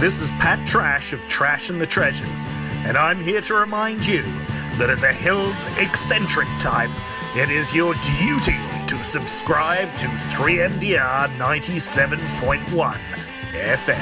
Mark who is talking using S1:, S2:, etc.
S1: This is Pat Trash of Trash and the Treasures, and I'm here to remind you that as a Hills eccentric type, it is your duty to subscribe to 3MDR 97.1 FM.